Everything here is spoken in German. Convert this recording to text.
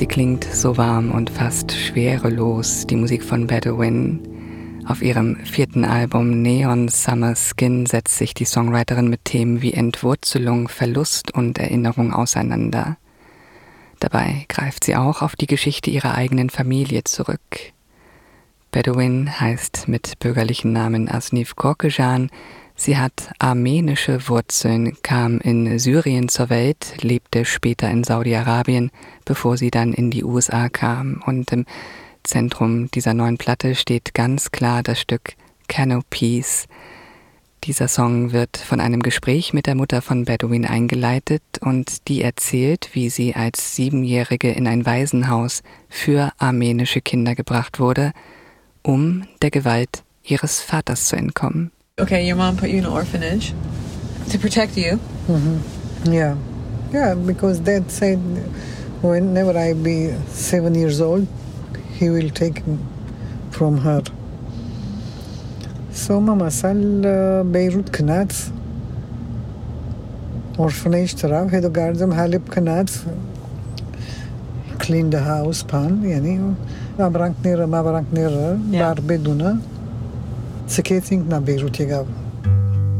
Sie klingt so warm und fast schwerelos, die Musik von Bedouin. Auf ihrem 4. Album Neon Summer Skin setzt sich die Songwriterin mit Themen wie Entwurzelung, Verlust und Erinnerung auseinander. Dabei greift sie auch auf die Geschichte ihrer eigenen Familie zurück. Bedouin heißt mit bürgerlichen Namen Asnif Korkejan. Sie hat armenische Wurzeln, kam in Syrien zur Welt, lebte später in Saudi-Arabien, bevor sie dann in die USA kam. Und im Zentrum dieser neuen Platte steht ganz klar das Stück Canopies. Dieser Song wird von einem Gespräch mit der Mutter von Bedouin eingeleitet und die erzählt, wie sie als 7-Jährige in ein Waisenhaus für armenische Kinder gebracht wurde, um der Gewalt ihres Vaters zu entkommen. Okay, your mom put you in an orphanage to protect you. Mm-hmm. Yeah, because Dad said whenever I be 7 years old, he will take him from her. So Mama sal Beirut Knats orphanage taraf hedo gardem Halib Knats clean the house pan yani ma brank nira bar beduna سكيتينج نا بيروت يقاب